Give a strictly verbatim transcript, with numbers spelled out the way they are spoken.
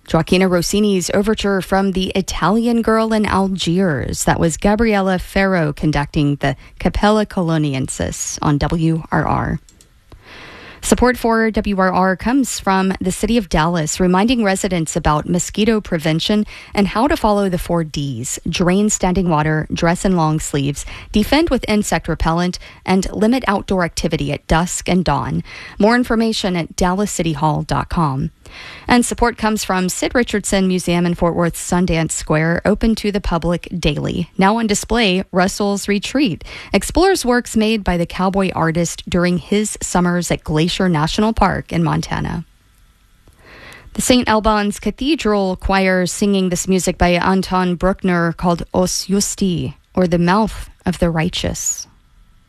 Gioacchino Rossini's overture from The Italian Girl in Algiers. That was Gabriella Ferro conducting the Capella Coloniensis on W R R. Support for W R R comes from the City of Dallas, reminding residents about mosquito prevention and how to follow the four Ds: drain standing water, dress in long sleeves, defend with insect repellent, and limit outdoor activity at dusk and dawn. More information at dallas city hall dot com. And support comes from Sid Richardson Museum in Fort Worth's Sundance Square, open to the public daily. Now on display, Russell's Retreat explores works made by the cowboy artist during his summers at Glacier National Park in Montana. The Saint Albans Cathedral Choir singing this music by Anton Bruckner called Os Justi, or The Mouth of the Righteous.